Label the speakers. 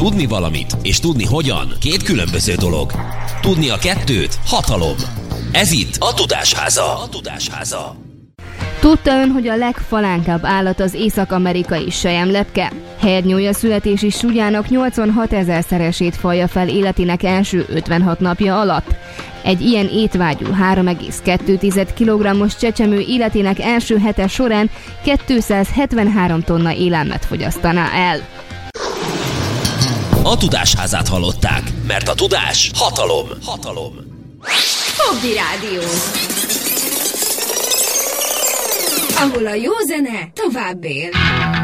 Speaker 1: Tudni valamit és tudni hogyan két különböző dolog. Tudni a kettőt hatalom. Ez itt a Tudásháza.
Speaker 2: Tudta ön, hogy a legfalánkább állat az észak-amerikai selyemlepke? Hernyója születési súlyának 86 000-szeresét falja fel életének első 56 napja alatt. Egy ilyen étvágyú 3,2 kg-os csecsemő életének első hete során 273 tonna élelmet fogyasztaná el.
Speaker 1: A Tudásházát hallották, mert a tudás hatalom.
Speaker 3: Hobby Rádió, ahol a jó zene tovább él.